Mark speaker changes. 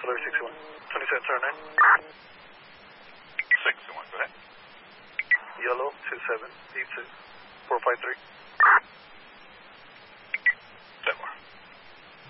Speaker 1: Auxiliary 61. 2709.
Speaker 2: 61, go ahead.
Speaker 1: Yellow 2782. 453.